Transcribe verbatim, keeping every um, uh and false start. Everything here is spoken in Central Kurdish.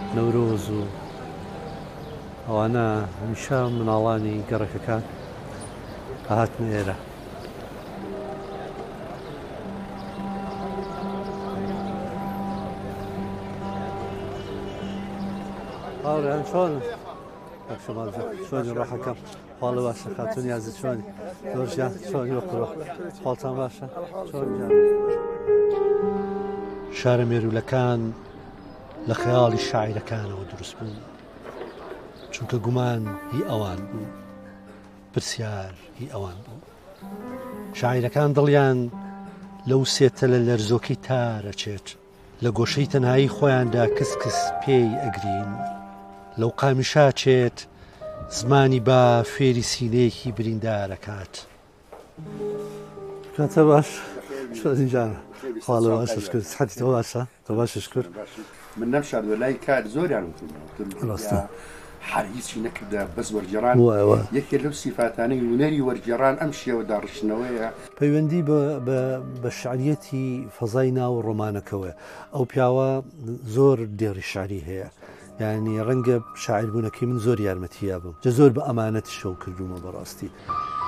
نەورۆز و ئەوانە هەمیشە مناڵانی گەڕەکەکان هاتنە ئێرە. ئاڕیان چۆن چۆنی ڕۆحەکەم حاڵە باشە خاتون یازت چۆنی زۆرژیان چۆنی وەقڕۆ حاڵتان باشە چۆن شارە مێرولەکان لە خەیاڵی شاعیرەکانەوە دروست بوون چونکە گومان هی ئەوان بوو پرسیار هی ئەوان بوو. شاعیرەکان دڵیان لەو سێتە لە لەرزۆکەی تارەچێت لە گۆشەی تەنهایی خۆیاندا کەس کەس پێی ئەگرین لەو قامیشاچێت زمانی با فێری سینەیەکی بریندارەکات. کاتە باش شۆزینجانە خاڵە باشش کرد حەتی تۆ باشە تۆ باشش کرد من نەمشاردوە لای کار زۆریان ڕاستە هەرگیزی نەکردە بەس وەرگێڕان یەکێ لەو سیفاتانەی هونەری وەرگێڕان ئەم شێوەدا ڕشنەوەیە پەیوەندی بە شعریەتی فەزای ناو ڕۆمانەکەوە. ئەو پیاوە زۆر دێڕی شعری هەیە یعنی ڕەنگە شاعیربوونەکەی من زۆر یارمەتییا بووم جە زۆر بە ئەمانەتی شەو کردومە بەڕاستی.